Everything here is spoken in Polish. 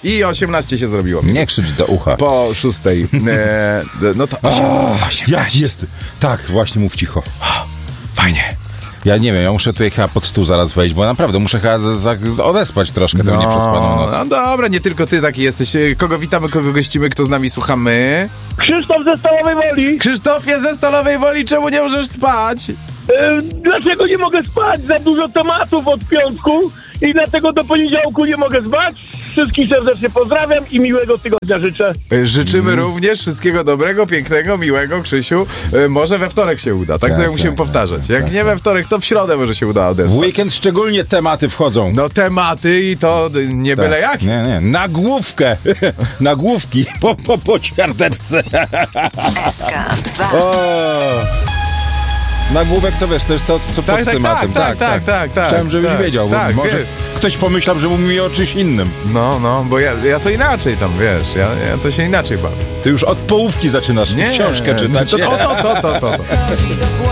I 18 się zrobiło. Nie krzycz do ucha. Po 6. No to 18. Jest. Tak, właśnie mów cicho. Fajnie. Ja nie wiem, ja muszę tutaj chyba pod stół zaraz wejść, bo naprawdę muszę chyba odespać troszkę tę nieprzespaną noc. No dobra, nie tylko ty taki jesteś. Kogo witamy, kogo gościmy, kto z nami słuchamy? Krzysztof ze Stalowej Woli. Krzysztofie ze Stalowej Woli, czemu nie możesz spać? Dlaczego nie mogę spać? Za dużo tematów od piątku i dlatego do poniedziałku nie mogę spać. Wszystkich serdecznie pozdrawiam i miłego tygodnia życzę. Życzymy również wszystkiego dobrego, pięknego, miłego, Krzysiu. Może we wtorek się uda, tak sobie musimy powtarzać. Jak nie we wtorek, to w środę może się uda W odesłać. weekend szczególnie tematy wchodzą. No tematy i to nie byle jak. Nie, nagłówkę. Nagłówki po ćwiarteczce. SK2. Nagłówek to wiesz, to jest to, co pod tematem. Tak. Chciałem, żebyś wiedział, bo tak, może ktoś pomyślał, że mówi o czymś innym. No, bo ja to inaczej tam, wiesz, ja to się inaczej bawię. Ty już od połówki zaczynasz książkę czytać. To.